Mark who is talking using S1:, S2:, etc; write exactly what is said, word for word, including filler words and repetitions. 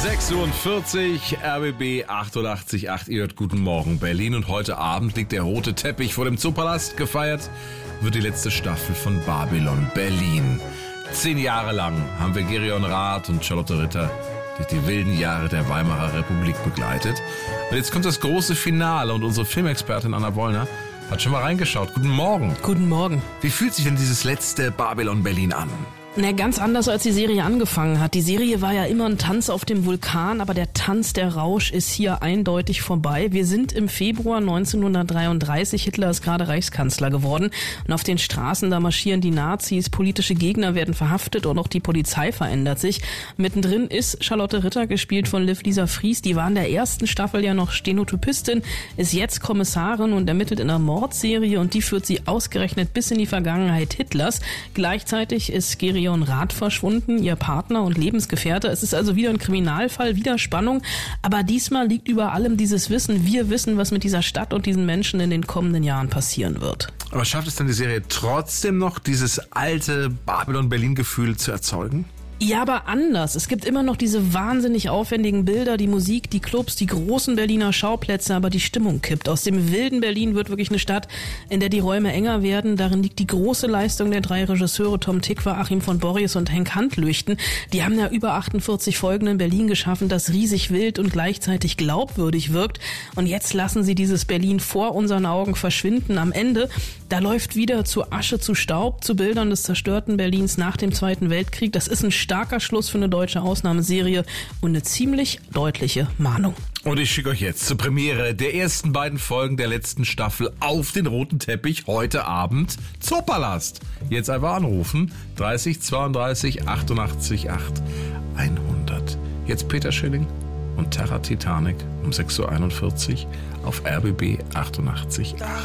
S1: sechs Uhr vierzig, R B B achtundachtzig Komma acht. Ihr hört Guten Morgen Berlin. Und heute Abend liegt der rote Teppich vor dem Zoopalast. Gefeiert wird die letzte Staffel von Babylon Berlin. Zehn Jahre lang haben wir Gerion Rath und Charlotte Ritter durch die wilden Jahre der Weimarer Republik begleitet. Und jetzt kommt das große Finale und unsere Filmexpertin Anna Wollner hat schon mal reingeschaut. Guten Morgen.
S2: Guten Morgen.
S1: Wie fühlt sich denn dieses letzte Babylon Berlin an?
S2: Na, ganz anders, als die Serie angefangen hat. Die Serie war ja immer ein Tanz auf dem Vulkan, aber der Tanz, der Rausch ist hier eindeutig vorbei. Wir sind im Februar neunzehnhundertdreiunddreißig. Hitler ist gerade Reichskanzler geworden. Und auf den Straßen, da marschieren die Nazis, politische Gegner werden verhaftet und auch die Polizei verändert sich. Mittendrin ist Charlotte Ritter, gespielt von Liv-Lisa Fries. Die war in der ersten Staffel ja noch Stenotypistin, ist jetzt Kommissarin und ermittelt in einer Mordserie, und die führt sie ausgerechnet bis in die Vergangenheit Hitlers. Gleichzeitig ist Gerion Rath verschwunden, ihr Partner und Lebensgefährte. Es ist also wieder ein Kriminalfall, wieder Spannung, aber diesmal liegt über allem dieses Wissen. Wir wissen, was mit dieser Stadt und diesen Menschen in den kommenden Jahren passieren wird.
S1: Aber schafft es dann die Serie trotzdem noch, dieses alte Babylon-Berlin-Gefühl zu erzeugen?
S2: Ja, aber anders. Es gibt immer noch diese wahnsinnig aufwendigen Bilder, die Musik, die Clubs, die großen Berliner Schauplätze, aber die Stimmung kippt. Aus dem wilden Berlin wird wirklich eine Stadt, in der die Räume enger werden. Darin liegt die große Leistung der drei Regisseure Tom Tykwer, Achim von Borries und Henk Handlüchten. Die haben ja über achtundvierzig Folgen in Berlin geschaffen, das riesig wild und gleichzeitig glaubwürdig wirkt. Und jetzt lassen sie dieses Berlin vor unseren Augen verschwinden. Am Ende, da läuft wieder zu Asche, zu Staub, zu Bildern des zerstörten Berlins nach dem Zweiten Weltkrieg. Das ist ein starker Schluss für eine deutsche Ausnahmeserie und eine ziemlich deutliche Mahnung.
S1: Und ich schicke euch jetzt zur Premiere der ersten beiden Folgen der letzten Staffel auf den roten Teppich heute Abend Zoopalast. Jetzt einfach anrufen. dreißig zweiunddreißig achtundachtzig acht hundert. Jetzt Peter Schilling und Terra Titanic um sechs Uhr einundvierzig auf R B B achtundachtzig Komma acht.